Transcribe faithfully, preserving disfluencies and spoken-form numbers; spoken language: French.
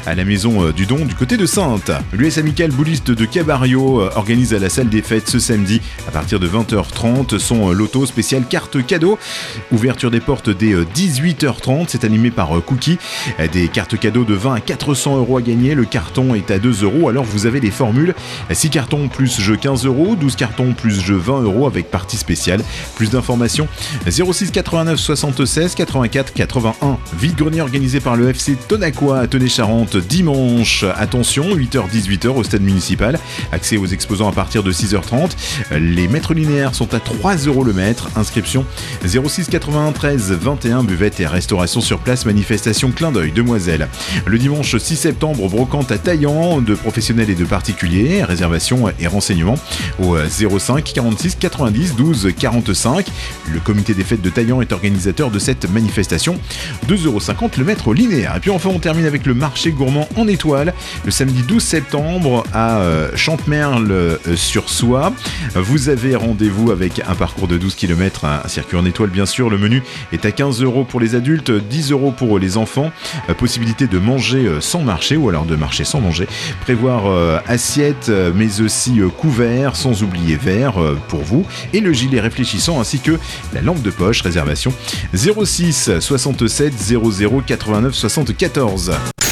à la maison du Don du côté de Saintes. L'U S Amical Bouddhiste de Cabario organise à la salle des fêtes ce samedi à partir de vingt heures trente son loto spécial carte cadeau. Ouverture des portes dès dix-huit heures trente, c'est animé par Cookie. Des cartes cadeaux de vingt à quatre cents euros à gagner, le carton est à deux euros, alors vous avez les formules six cartons plus jeu quinze euros, douze cartons plus jeu vingt euros avec partie spéciale. Plus d'informations zéro six quatre-vingt-neuf soixante-seize quatre-vingt-quatre quatre-vingt-un. Vide-grenier organisé par le F C Tonacois à Tenay-Charente dimanche. Attention, huit heures dix-huit heures au stade municipal. Accès aux exposants à partir de six heures trente. Les mètres linéaires sont à trois euros le mètre. Inscription zéro six quatre-vingt-un treize vingt et un. Buvette et restauration sur place. Manifestation Clin d'œil Demoiselle. Le dimanche six septembre, brocante à Taillan de professionnels et de particuliers. Réservation et renseignements au zéro cinq quarante-six quatre-vingt-dix douze quarante-cinq. Le comité des fêtes de Taillan est organisateur de cette manifestation. deux euros cinquante le mètre linéaire. Et puis enfin on termine avec le marché gourmand en étoile le samedi douze septembre à euh, Chantemerle-sur-Soie. Vous avez rendez-vous avec un parcours de douze kilomètres, un circuit en étoile bien sûr. Le menu est à quinze euros pour les adultes, dix euros pour les enfants. Euh, possibilité de manger sans marcher ou alors de marcher sans manger. Prévoir euh, assiette mais aussi euh, couvert, sans oublier verre euh, pour vous et le gilet réfléchissant ainsi que la lampe de poche. Réservation zéro six soixante-sept zéro zéro quatre-vingt-neuf soixante-quatorze.